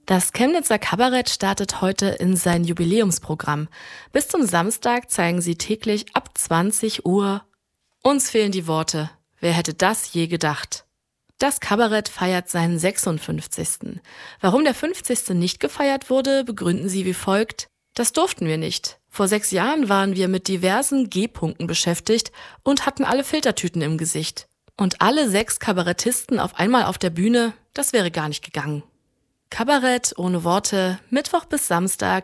Das Chemnitzer Kabarett startet heute in sein Jubiläumsprogramm. Bis zum Samstag zeigen sie täglich ab 20 Uhr. Uns fehlen die Worte. Wer hätte das je gedacht? Das Kabarett feiert seinen 56. Warum der 50. nicht gefeiert wurde, begründen sie wie folgt. Das durften wir nicht. Vor 6 Jahren waren wir mit diversen G-Punkten beschäftigt und hatten alle Filtertüten im Gesicht. Und alle 6 Kabarettisten auf einmal auf der Bühne, das wäre gar nicht gegangen. Kabarett ohne Worte, Mittwoch bis Samstag,